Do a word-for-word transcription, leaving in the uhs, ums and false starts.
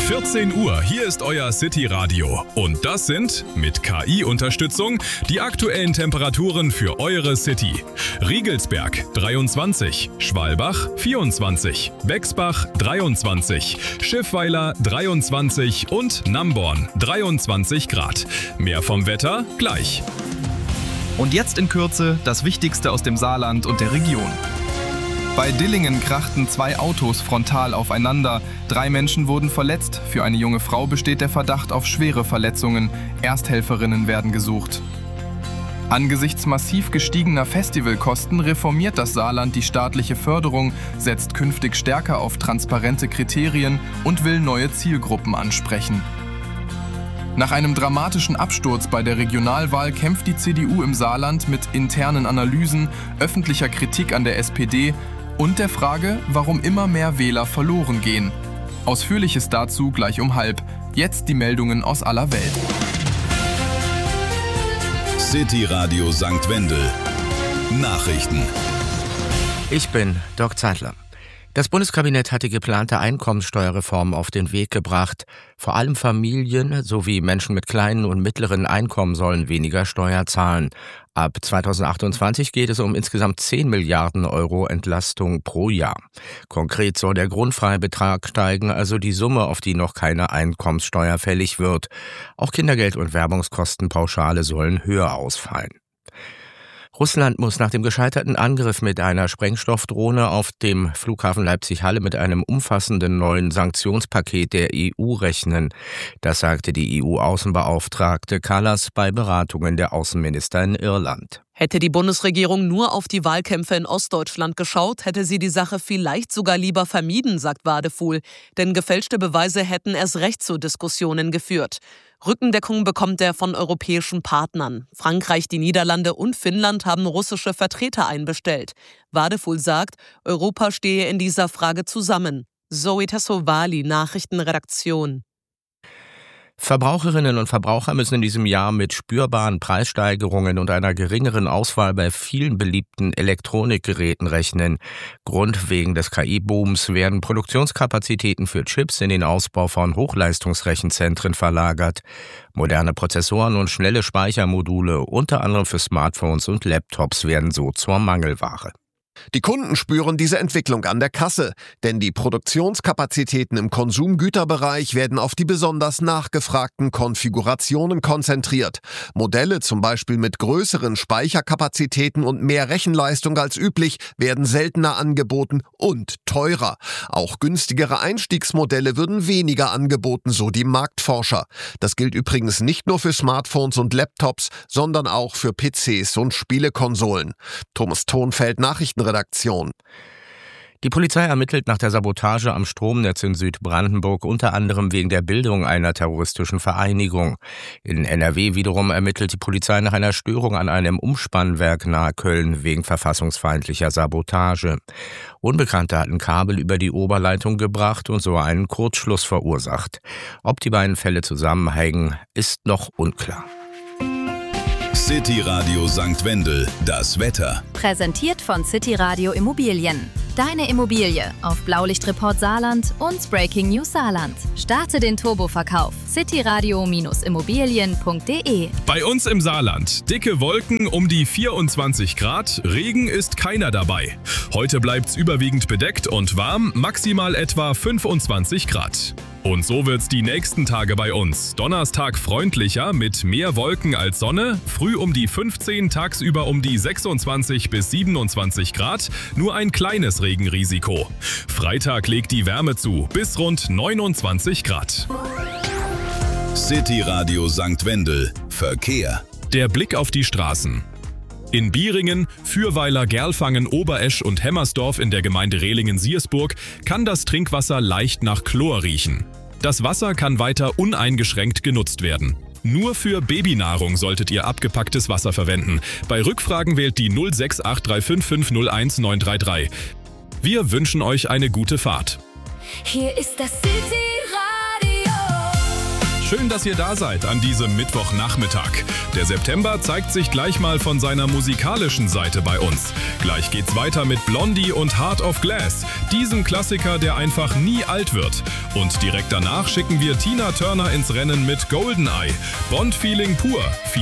vierzehn Uhr, hier ist euer City Radio. Und das sind, mit K I-Unterstützung, die aktuellen Temperaturen für eure City. Riegelsberg dreiundzwanzig, Schwalbach vierundzwanzig, Bexbach dreiundzwanzig, Schiffweiler dreiundzwanzig und Namborn dreiundzwanzig Grad. Mehr vom Wetter gleich. Und jetzt in Kürze das Wichtigste aus dem Saarland und der Region. Bei Dillingen krachten zwei Autos frontal aufeinander. Drei Menschen wurden verletzt. Für eine junge Frau besteht der Verdacht auf schwere Verletzungen. Ersthelferinnen werden gesucht. Angesichts massiv gestiegener Festivalkosten reformiert das Saarland die staatliche Förderung, setzt künftig stärker auf transparente Kriterien und will neue Zielgruppen ansprechen. Nach einem dramatischen Absturz bei der Regionalwahl kämpft die C D U im Saarland mit internen Analysen, öffentlicher Kritik an der S P D und der Frage, warum immer mehr Wähler verloren gehen. Ausführliches dazu gleich um halb. Jetzt die Meldungen aus aller Welt. City Radio Sankt Wendel. Nachrichten. Ich bin Dirk Zeitler. Das Bundeskabinett hat die geplante Einkommensteuerreform auf den Weg gebracht. Vor allem Familien sowie Menschen mit kleinen und mittleren Einkommen sollen weniger Steuer zahlen. Ab zweitausendachtundzwanzig geht es um insgesamt zehn Milliarden Euro Entlastung pro Jahr. Konkret soll der Grundfreibetrag steigen, also die Summe, auf die noch keine Einkommenssteuer fällig wird. Auch Kindergeld und Werbungskostenpauschale sollen höher ausfallen. Russland muss nach dem gescheiterten Angriff mit einer Sprengstoffdrohne auf dem Flughafen Leipzig-Halle mit einem umfassenden neuen Sanktionspaket der E U rechnen. Das sagte die E U-Außenbeauftragte Kallas bei Beratungen der Außenminister in Irland. Hätte die Bundesregierung nur auf die Wahlkämpfe in Ostdeutschland geschaut, hätte sie die Sache vielleicht sogar lieber vermieden, sagt Wadefuhl. Denn gefälschte Beweise hätten erst recht zu Diskussionen geführt. Rückendeckung bekommt er von europäischen Partnern. Frankreich, die Niederlande und Finnland haben russische Vertreter einbestellt. Wadefuhl sagt, Europa stehe in dieser Frage zusammen. Zoe Tassovali, Nachrichtenredaktion. Verbraucherinnen und Verbraucher müssen in diesem Jahr mit spürbaren Preissteigerungen und einer geringeren Auswahl bei vielen beliebten Elektronikgeräten rechnen. Grund wegen des K I-Booms werden Produktionskapazitäten für Chips in den Ausbau von Hochleistungsrechenzentren verlagert. Moderne Prozessoren und schnelle Speichermodule, unter anderem für Smartphones und Laptops, werden so zur Mangelware. Die Kunden spüren diese Entwicklung an der Kasse, denn die Produktionskapazitäten im Konsumgüterbereich werden auf die besonders nachgefragten Konfigurationen konzentriert. Modelle zum Beispiel mit größeren Speicherkapazitäten und mehr Rechenleistung als üblich werden seltener angeboten und teurer. Auch günstigere Einstiegsmodelle würden weniger angeboten, so die Marktforscher. Das gilt übrigens nicht nur für Smartphones und Laptops, sondern auch für P Cs und Spielekonsolen. Thomas Thonfeld, Nachrichtenredaktion. Die Polizei ermittelt nach der Sabotage am Stromnetz in Südbrandenburg unter anderem wegen der Bildung einer terroristischen Vereinigung. In N R W wiederum ermittelt die Polizei nach einer Störung an einem Umspannwerk nahe Köln wegen verfassungsfeindlicher Sabotage. Unbekannte hatten Kabel über die Oberleitung gebracht und so einen Kurzschluss verursacht. Ob die beiden Fälle zusammenhängen, ist noch unklar. City Radio Sankt Wendel, das Wetter. Präsentiert von City Radio Immobilien. Deine Immobilie auf Blaulichtreport Saarland und Breaking News Saarland. Starte den Turboverkauf. cityradio immobilien punkt de. Bei uns im Saarland. Dicke Wolken um die vierundzwanzig Grad. Regen ist keiner dabei. Heute bleibt's überwiegend bedeckt und warm, maximal etwa fünfundzwanzig Grad. Und so wird's die nächsten Tage bei uns. Donnerstag freundlicher mit mehr Wolken als Sonne, früh um die fünfzehn, tagsüber um die sechsundzwanzig bis siebenundzwanzig Grad, nur ein kleines Regenrisiko. Freitag legt die Wärme zu, bis rund neunundzwanzig Grad. City Radio Sankt Wendel, Verkehr. Der Blick auf die Straßen. In Bieringen, Fürweiler, Gerlfangen, Oberesch und Hemmersdorf in der Gemeinde Rehlingen-Siersburg kann das Trinkwasser leicht nach Chlor riechen. Das Wasser kann weiter uneingeschränkt genutzt werden. Nur für Babynahrung solltet ihr abgepacktes Wasser verwenden. Bei Rückfragen wählt die null sechs acht drei fünf fünf null eins neun drei drei. Wir wünschen euch eine gute Fahrt. Hier ist das City Radio. schön, dass ihr da seid an diesem Mittwochnachmittag. Der September zeigt sich gleich mal von seiner musikalischen Seite bei uns. Gleich geht's weiter mit Blondie und Heart of Glass, diesem Klassiker, der einfach nie alt wird. Und direkt danach schicken wir Tina Turner ins Rennen mit Goldeneye. Bond-Feeling pur.